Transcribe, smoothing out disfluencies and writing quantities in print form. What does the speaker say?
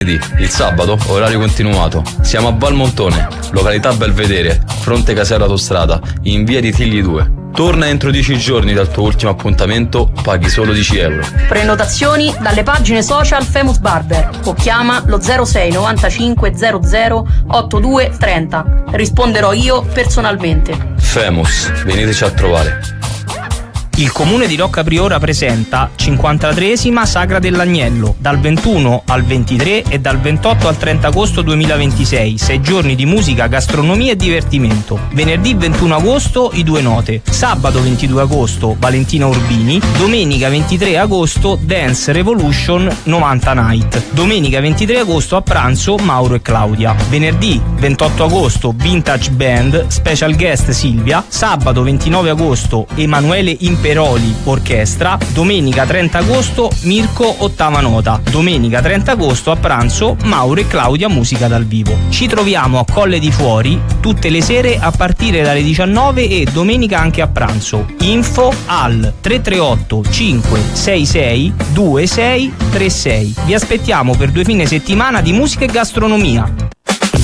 Il sabato, orario continuato. Siamo a Valmontone, località Belvedere, fronte Casella Autostrada, in via di Tigli 2. Torna entro 10 giorni dal tuo ultimo appuntamento, paghi solo 10 euro. Prenotazioni dalle pagine social Famous Barber o chiama lo 06 95 00 82 30. Risponderò io personalmente. Famous, veniteci a trovare. Il comune di Rocca Priora presenta 53esima Sagra dell'Agnello, dal 21 al 23 e dal 28 al 30 agosto 2026, 6 giorni di musica, gastronomia e divertimento. Venerdì 21 agosto i Due Note, sabato 22 agosto Valentina Urbini, domenica 23 agosto Dance Revolution 90 Night, domenica 23 agosto a pranzo Mauro e Claudia, venerdì 28 agosto Vintage Band, special guest Silvia, sabato 29 agosto Emanuele Imperoli Orchestra, domenica 30 agosto Mirko Ottava Nota, domenica 30 agosto a pranzo Mauro e Claudia musica dal vivo. Ci troviamo a Colle di Fuori tutte le sere a partire dalle 19 e domenica anche a pranzo. Info al 338 566 2636. Vi aspettiamo per 2 fine settimana di musica e gastronomia.